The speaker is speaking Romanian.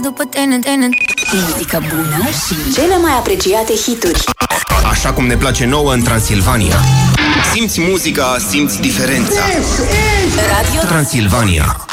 După tene. Muzică bună și cele mai apreciate hituri. Așa cum ne place nouă în Transilvania. Simți muzica, simți diferența. Radio Transilvania.